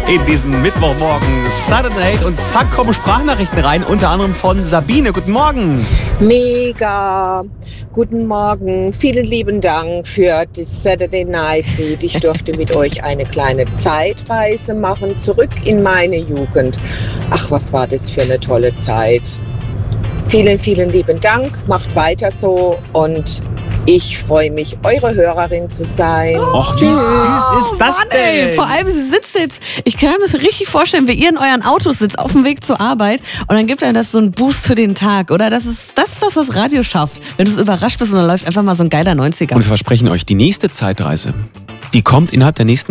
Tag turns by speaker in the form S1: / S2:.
S1: in diesen Mittwochmorgen Saturday Night. Und zack, kommen Sprachnachrichten rein, unter anderem von Sabine. Guten Morgen.
S2: Mega. Guten Morgen. Vielen lieben Dank für das Saturday Night Lied. Ich durfte mit euch eine kleine Zeitreise machen, zurück in meine Jugend. Ach, was war das für eine tolle Zeit. Vielen, vielen lieben Dank. Macht weiter so und ich freue mich, eure Hörerin zu sein.
S1: Och, wie süß ist das denn?
S3: Ey, vor allem, sie sitzt jetzt, ich kann mir das richtig vorstellen, wie ihr in euren Autos sitzt, auf dem Weg zur Arbeit und dann gibt einem das so einen Boost für den Tag, oder? Das ist das, was Radio schafft. Wenn du so überrascht bist und dann läuft einfach mal so ein geiler 90er.
S1: Und wir versprechen euch, die nächste Zeitreise, die kommt innerhalb der nächsten